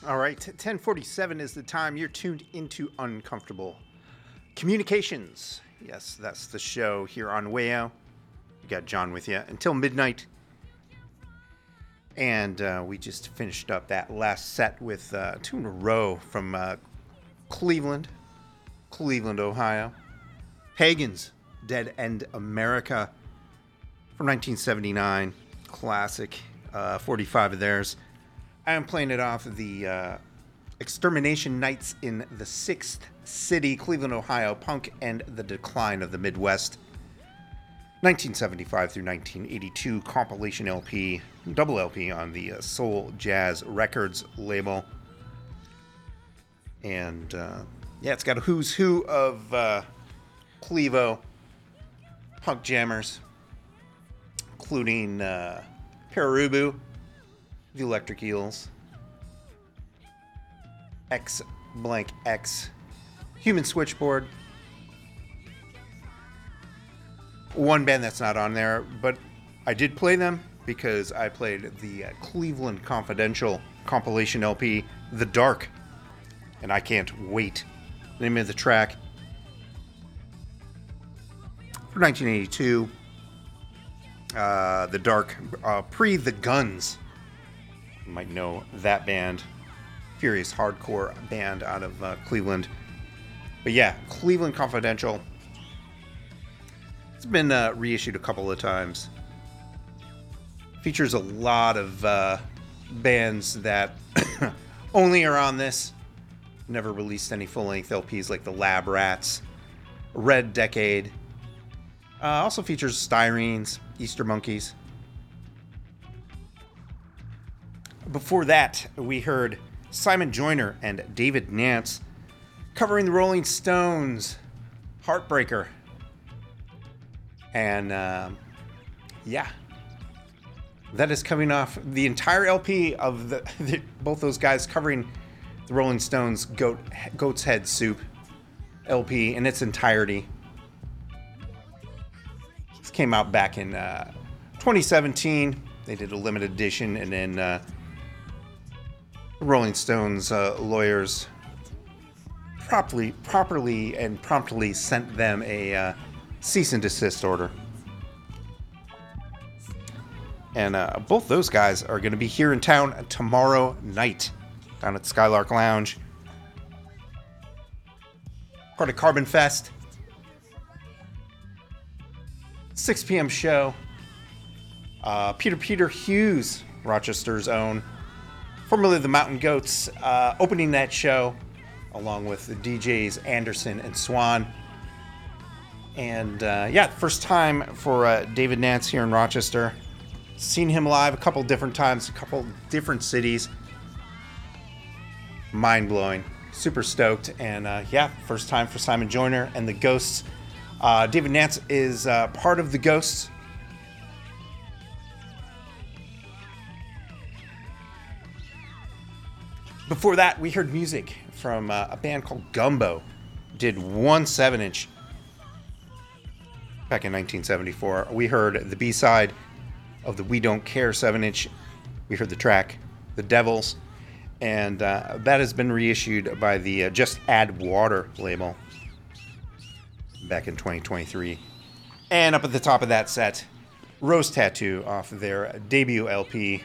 All right, 10:47 is the time. You're tuned into Uncomfortable Communications. Yes, that's the show here on Wayo. We got John with you until midnight. And we just finished up that last set with two in a row from Cleveland, Ohio. Pagans, Dead End America from 1979. Classic, 45 of theirs. I am playing it off the Extermination Nights in the Sixth City, Cleveland, Ohio, Punk and the Decline of the Midwest, 1975 through 1982, compilation LP, double LP on the Soul Jazz Records label. And yeah, it's got a who's who of Clevo punk jammers, including Perubu, the Electric Eels, X blank X, Human Switchboard. One band that's not on there, but I did play them because I played the Cleveland Confidential compilation LP, The Dark, and I can't wait. The name of the track for 1982, The Dark, pre The Guns. You might know that band. Furious hardcore band out of Cleveland. But yeah, Cleveland Confidential. It's been reissued a couple of times. Features a lot of bands that only are on this. Never released any full-length LPs like the Lab Rats, Red Decade. Also features Styrenes, Easter Monkeys. Before that, we heard Simon Joyner and David Nance covering the Rolling Stones' Heartbreaker. And yeah, that is coming off the entire LP of both those guys covering the Rolling Stones' Goat's Head Soup LP in its entirety. This came out back in 2017. They did a limited edition, and then Rolling Stones lawyers properly and promptly sent them a cease and desist order. And both those guys are going to be here in town tomorrow night down at Skylark Lounge. Part of Carbon Fest. 6 p.m. show. Peter Hughes, Rochester's own, formerly the Mountain Goats, opening that show along with the DJs Anderson and Swan. And yeah, first time for David Nance here in Rochester. Seen him live a couple different times, a couple different cities. Mind-blowing. Super stoked. And yeah, first time for Simon Joyner and the Ghosts. David Nance is part of the Ghosts. Before that, we heard music from a band called Gumbo. Did one 7-inch back in 1974. We heard the B-side of the We Don't Care 7-inch. We heard the track, The Devils. And that has been reissued by the Just Add Water label back in 2023. And up at the top of that set, Rose Tattoo off of their debut LP.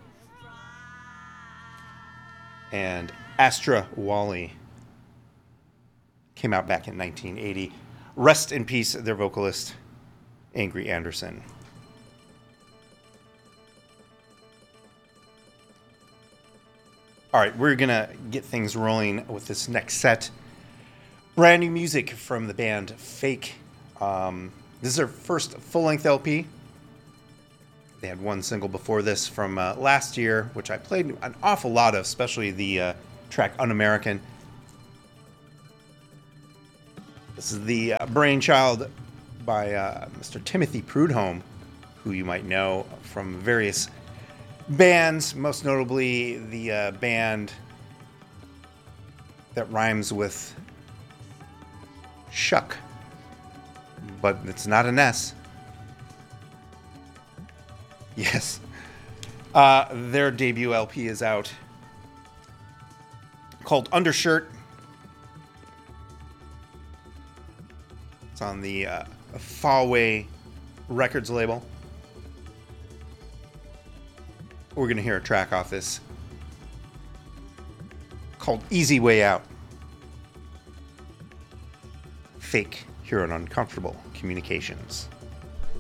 And Astra Wally came out back in 1980. Rest in peace, their vocalist, Angry Anderson. All right, we're going to get things rolling with this next set. Brand new music from the band Fake. This is their first full-length LP. They had one single before this from last year, which I played an awful lot of, especially the track Un-American. This is the brainchild by Mr. Timothy Prudhomme, who you might know from various bands, most notably the band that rhymes with Shuck, but it's not an S. Yes. Their debut LP is out. called Undershirt. It's on the Fawway Records label. We're going to hear a track off this called Easy Way Out. Fake here on Uncomfortable Communications.